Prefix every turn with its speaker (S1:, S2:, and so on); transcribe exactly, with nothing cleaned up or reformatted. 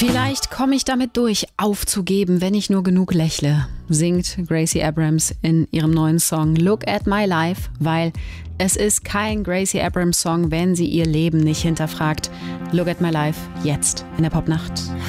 S1: Vielleicht komme ich damit durch, aufzugeben, wenn ich nur genug lächle, singt Gracie Abrams in ihrem neuen Song Look at My Life, weil es ist kein Gracie Abrams Song, wenn sie ihr Leben nicht hinterfragt. Look at My Life, jetzt in der Popnacht.